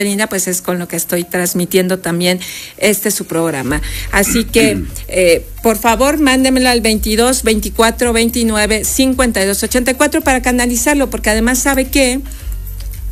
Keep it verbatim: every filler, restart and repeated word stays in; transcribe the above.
Linda, pues es con lo que estoy transmitiendo también este su programa. Así que, eh, por favor, mándemelo al veintidós, veinticuatro, veintinueve, cincuenta y dos, ochenta y cuatro para canalizarlo, porque además sabe que